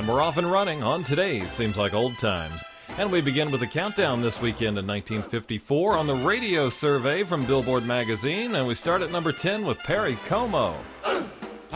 And we're off and running on today's Seems Like Old Times. And we begin with a countdown this weekend in 1954 on the radio survey from Billboard magazine, and we start at number 10 with Perry Como.